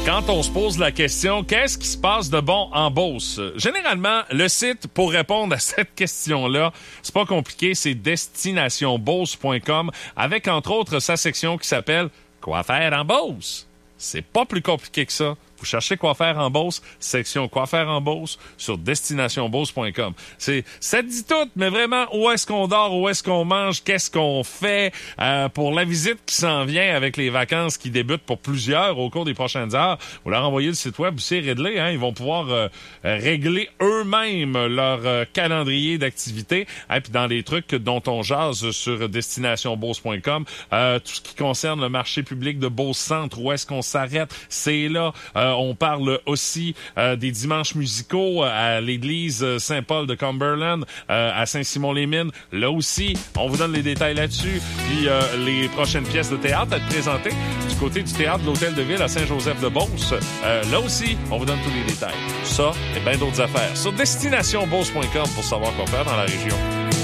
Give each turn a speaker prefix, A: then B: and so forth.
A: Quand on se pose la question, qu'est-ce qui se passe de bon en Beauce? Généralement, le site pour répondre à cette question-là, c'est pas compliqué, c'est destinationbeauce.com avec entre autres sa section qui s'appelle « Quoi faire en Beauce ». C'est pas plus compliqué que ça. Vous cherchez quoi faire en Beauce, section quoi faire en Beauce sur destinationbeauce.com. Ça dit tout, mais vraiment, où est-ce qu'on dort, où est-ce qu'on mange, qu'est-ce qu'on fait pour la visite qui s'en vient avec les vacances qui débutent pour plusieurs au cours des prochaines heures. Vous leur envoyez le site web, c'est réglé, hein, ils vont pouvoir régler eux-mêmes leur calendrier d'activité. Et puis dans les trucs dont on jase sur destinationbeauce.com, tout ce qui concerne le marché public de Beauce-Centre, où est-ce qu'on s'arrête, c'est là. On parle aussi des dimanches musicaux à l'église Saint-Paul de Cumberland, à Saint-Simon-les-Mines. Là aussi, on vous donne les détails là-dessus. Puis les prochaines pièces de théâtre à être présentées du côté du théâtre de l'Hôtel de Ville à Saint-Joseph-de-Beauce. Là aussi, on vous donne tous les détails. Ça et bien d'autres affaires sur destinationbeauce.com pour savoir quoi faire dans la région.